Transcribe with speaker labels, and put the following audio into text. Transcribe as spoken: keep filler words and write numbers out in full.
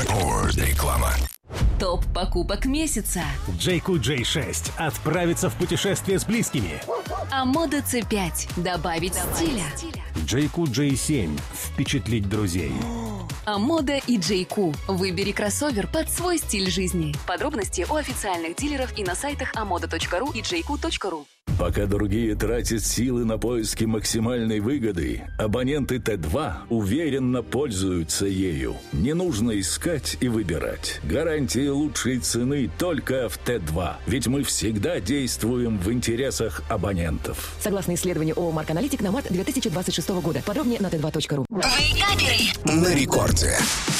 Speaker 1: Реклама.
Speaker 2: Топ покупок месяца.
Speaker 3: джей кью джей шесть. Отправиться в путешествие с близкими.
Speaker 2: А мода си пять. Добавить стиля.
Speaker 3: джей кью джей семь. Впечатлить друзей.
Speaker 2: А мода и джей кью. Выбери кроссовер под свой стиль жизни. Подробности у официальных дилеров и на сайтах амода точка ру и джей кью точка ру.
Speaker 4: Пока другие тратят силы на поиски максимальной выгоды, абоненты Т два уверенно пользуются ею. Не нужно искать и выбирать. Гарантия лучшей цены только в Т два. Ведь мы всегда действуем в интересах абонентов.
Speaker 5: Согласно исследованию ООО «Марк Аналитик» на март две тысячи двадцать шестого года. Подробнее на тэ два точка ру.
Speaker 1: На рекорде.